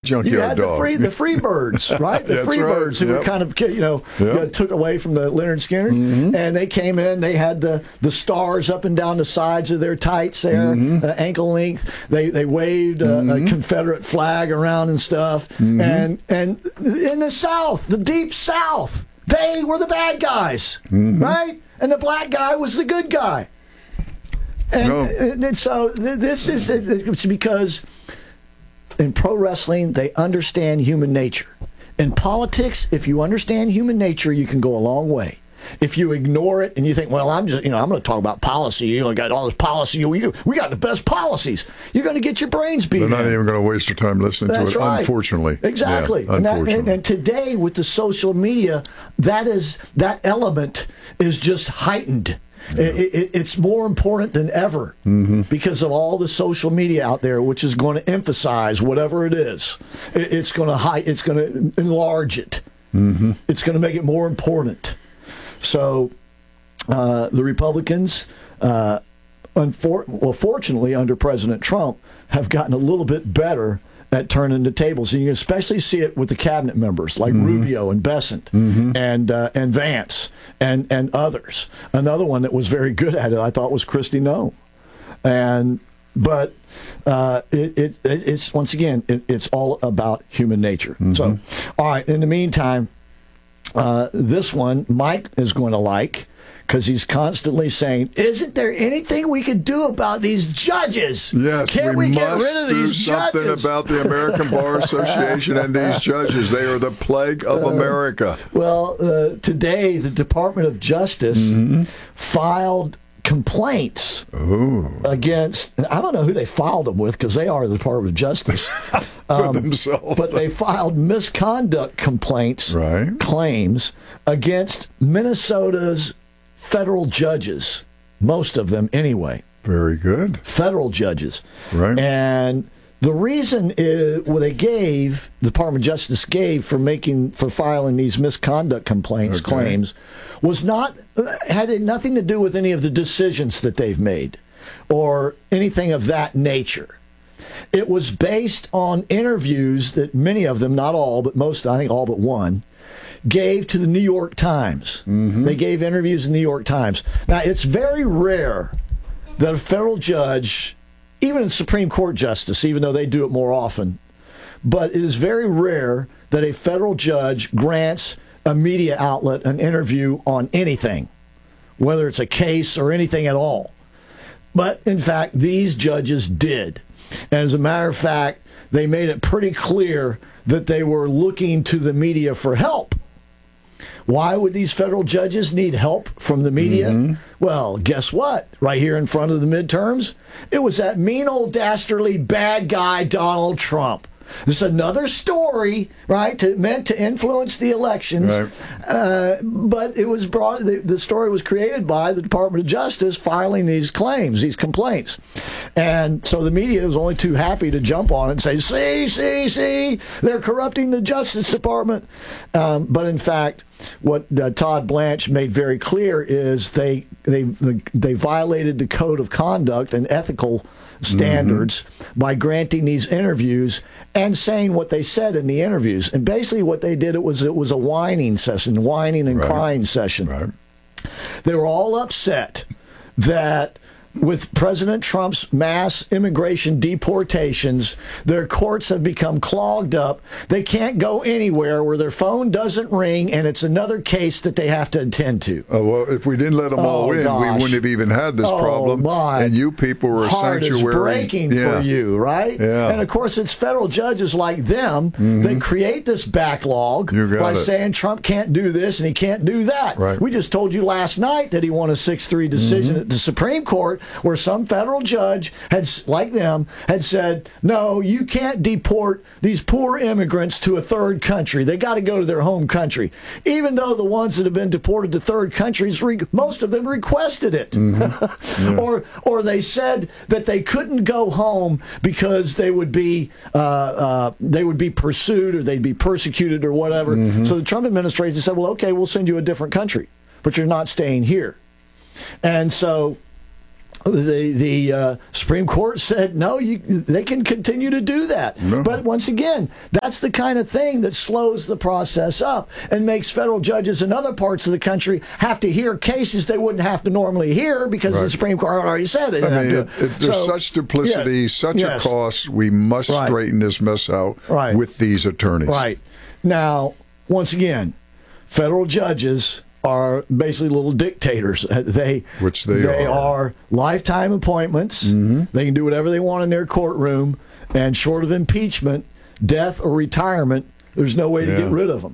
junkyard you had dog. the free birds, right? The That's free right. birds who were kind of, took away from the Leonard Skinner. And they came in, they had the stars up and down the sides of their tights there, ankle length. They waved a Confederate flag around and stuff. And in the South, the deep South, they were the bad guys, right? And the black guy was the good guy. And so this is it's because in pro wrestling, they understand human nature. In politics, if you understand human nature, you can go a long way. If you ignore it and you think, well, I'm going to talk about policy. Got all this policy. We got the best policies. You're going to get your brains beat. They're not even going to waste your time listening to it, right. Unfortunately. Exactly. Yeah, unfortunately. And today, with the social media, that element is just heightened. Yeah. It's more important than ever because of all the social media out there, which is going to emphasize whatever it is. It's going to enlarge it. It's going to make it more important. So the Republicans, fortunately, under President Trump, have gotten a little bit better at turning the tables. And you can especially see it with the cabinet members like Rubio and Bessent and Vance and others. Another one that was very good at it, I thought, was Kristi Noem. But it's once again, it's all about human nature. So, all right. In the meantime, this one Mike is going to like, because he's constantly saying, isn't there anything we could do about these judges? Yes, Can't we get rid of these something judges? about the American Bar Association and these judges. They are the plague of America. Well, today the Department of Justice filed complaints against, and I don't know who they filed them with because they are the Department of Justice. For themselves. But they filed misconduct complaints, claims, against Minnesota's federal judges, most of them anyway. Very good. Federal judges. Right. And the reason is, the Department of Justice gave for filing these misconduct claims, had nothing to do with any of the decisions that they've made or anything of that nature. It was based on interviews that many of them, not all, but most, I think all but one, gave to the New York Times. They gave interviews in the New York Times. Now, it's very rare that a federal judge, even a Supreme Court justice, even though they do it more often, but it is very rare that a federal judge grants a media outlet an interview on anything, whether it's a case or anything at all. But, in fact, these judges did. And as a matter of fact, they made it pretty clear that they were looking to the media for help. Why would these federal judges need help from the media? Well, guess what? Right here in front of the midterms, it was that mean old dastardly bad guy Donald Trump. This is another story, right, meant to influence the elections. But it was the story was created by the Department of Justice filing these claims, these complaints. And so the media was only too happy to jump on it and say, see, they're corrupting the Justice Department. But in fact, what Todd Blanche made very clear is they violated the code of conduct and ethical standards by granting these interviews and saying what they said in the interviews. And basically what they did, it was a whining and crying session. They were all upset that with President Trump's mass immigration deportations, their courts have become clogged up. They can't go anywhere where their phone doesn't ring, and it's another case that they have to attend to. Well, if we didn't let them all in, we wouldn't have even had this problem. And you people were a sanctuary. Heart is breaking for you, right? Yeah. And, of course, it's federal judges like them that create this backlog by saying Trump can't do this and he can't do that. We just told you last night that he won a 6-3 decision at the Supreme Court where some federal judge had said, no, you can't deport these poor immigrants to a third country. They got to go to their home country. Even though the ones that have been deported to third countries, most of them requested it. Or they said that they couldn't go home because they would be pursued or they'd be persecuted or whatever. So the Trump administration said, well, okay, we'll send you a different country, but you're not staying here. And so The Supreme Court said, no, they can continue to do that. No. But once again, that's the kind of thing that slows the process up and makes federal judges in other parts of the country have to hear cases they wouldn't have to normally hear because the Supreme Court already said it. There's such duplicity, such a cost. We must straighten this mess out with these attorneys. Right. Now, once again, federal judges are basically little dictators. They are lifetime appointments. Mm-hmm. They can do whatever they want in their courtroom, and short of impeachment, death, or retirement, there's no way to get rid of them.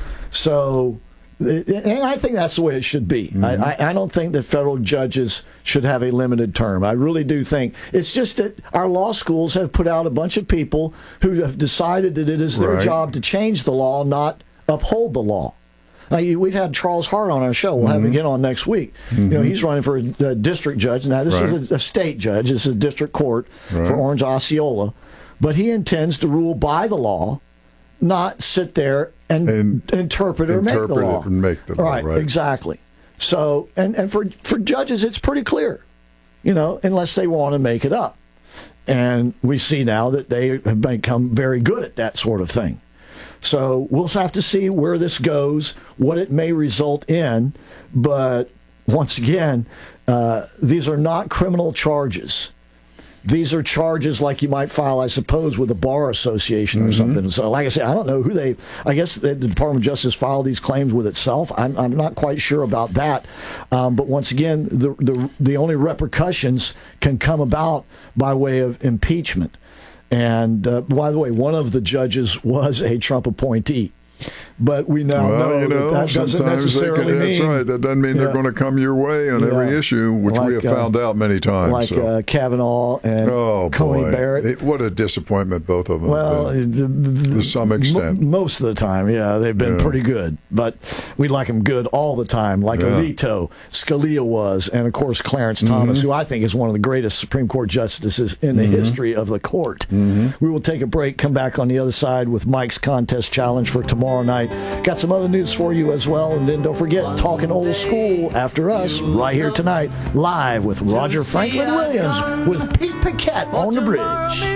So, and I think that's the way it should be. Mm-hmm. I don't think that federal judges should have a limited term. I really do think it's just that our law schools have put out a bunch of people who have decided that it is their job to change the law, not uphold the law. We've had Charles Hart on our show. We'll have him again on next week. Mm-hmm. You know, he's running for a district judge. Now, this is a state judge. This is a district court for Orange Osceola. But he intends to rule by the law, not sit there and interpret or make the law. And make the law. Right, exactly. So, and for judges, it's pretty clear, you know, unless they want to make it up. And we see now that they have become very good at that sort of thing. So we'll have to see where this goes, what it may result in. But once again, these are not criminal charges. These are charges like you might file, I suppose, with a bar association or something. So like I said, I don't know who I guess the Department of Justice filed these claims with itself. I'm not quite sure about that. But once again, the only repercussions can come about by way of impeachment. And by the way, one of the judges was a Trump appointee. But we now know that doesn't necessarily mean... That's right. That doesn't mean they're going to come your way on every issue, which we have found out many times. Like Kavanaugh and Coney Barrett. What a disappointment both of them have been, to some extent. Most of the time, they've been pretty good. But we like them good all the time, like Alito, Scalia was, and, of course, Clarence Thomas, who I think is one of the greatest Supreme Court justices in the history of the court. We will take a break, come back on the other side with Mike's contest challenge for tomorrow night. Got some other news for you as well, and then don't forget, Talking Old School after us, right here tonight, live with Roger Franklin Williams with Pete Paquette on the bridge.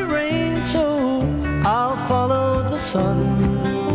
I'll follow the sun.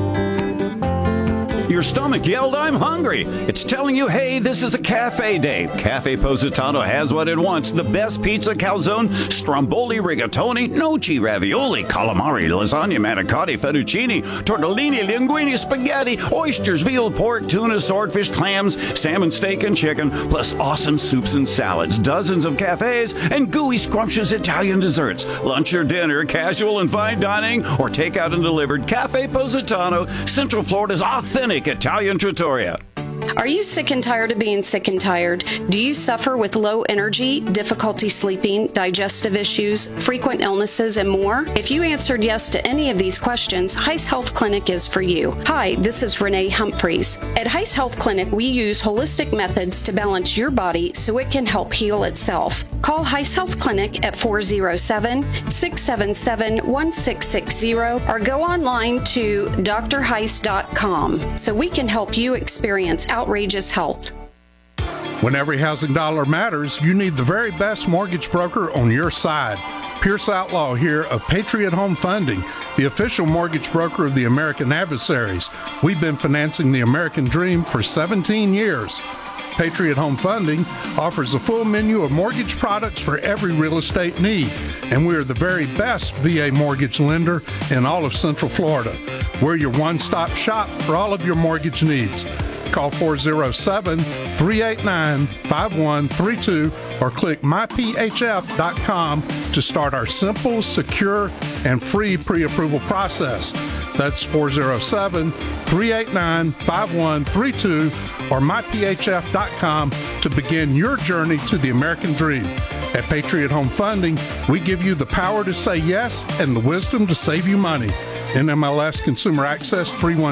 Your stomach yelled, "I'm hungry." It's telling you, hey, this is a cafe day. Cafe Positano has what it wants. The best pizza, calzone, stromboli, rigatoni, noci, ravioli, calamari, lasagna, manicotti, fettuccine, tortellini, linguine, spaghetti, oysters, veal, pork, tuna, swordfish, clams, salmon, steak, and chicken, plus awesome soups and salads, dozens of cafes, and gooey, scrumptious Italian desserts. Lunch or dinner, casual and fine dining, or takeout and delivered. Cafe Positano, Central Florida's authentic Italian trattoria. Are you sick and tired of being sick and tired? Do you suffer with low energy, difficulty sleeping, digestive issues, frequent illnesses, and more? If you answered yes to any of these questions, Heiss Health Clinic is for you. Hi, this is Renee Humphreys. At Heiss Health Clinic, we use holistic methods to balance your body so it can help heal itself. Call Heiss Health Clinic at 407-677-1660 or go online to drheiss.com so we can help you experience outrageous health. When every housing dollar matters, you need the very best mortgage broker on your side. Pierce Outlaw here of Patriot Home Funding, the official mortgage broker of the American Adversaries. We've been financing the American dream for 17 years. Patriot Home Funding offers a full menu of mortgage products for every real estate need, and we are the very best VA mortgage lender in all of Central Florida. We're your one-stop shop for all of your mortgage needs. Call 407-389-5132 or click myphf.com to start our simple, secure, and free pre-approval process. That's 407-389-5132 or myphf.com to begin your journey to the American dream. At Patriot Home Funding, we give you the power to say yes and the wisdom to save you money. NMLS Consumer Access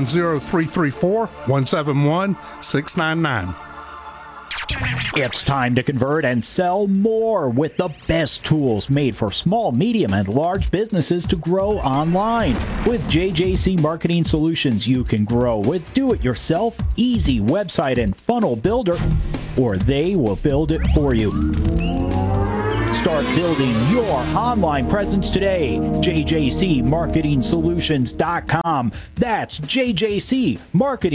310-334-171-699. It's time to convert and sell more with the best tools made for small, medium, and large businesses to grow online. With JJC Marketing Solutions, you can grow with do-it-yourself, easy website and funnel builder, or they will build it for you. Start building your online presence today. JJCMarketingSolutions.com. That's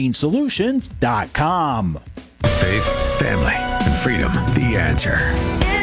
JJCMarketingSolutions.com. Faith, family, and freedom. The answer.